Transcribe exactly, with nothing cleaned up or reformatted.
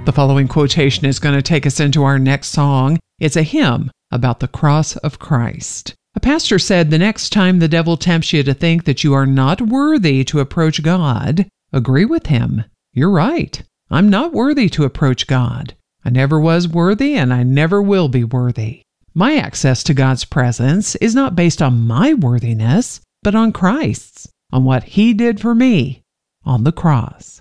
The following quotation is going to take us into our next song. It's a hymn about the cross of Christ. A pastor said, "The next time the devil tempts you to think that you are not worthy to approach God, agree with him. You're right. I'm not worthy to approach God. I never was worthy, and I never will be worthy. My access to God's presence is not based on my worthiness, but on Christ's, on what He did for me on the cross."